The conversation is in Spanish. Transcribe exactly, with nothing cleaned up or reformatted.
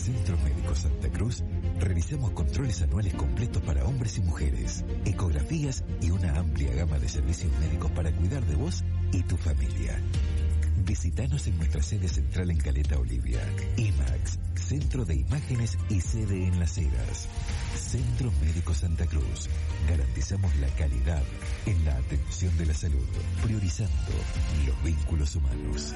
Centro Médico Santa Cruz realizamos controles anuales completos para hombres y mujeres, ecografías y una amplia gama de servicios médicos para cuidar de vos y tu familia. Visítanos en nuestra sede central en Caleta Olivia. IMAX, Centro de Imágenes y sede en Las Heras. Centro Médico Santa Cruz. Garantizamos la calidad en la atención de la salud, priorizando los vínculos humanos.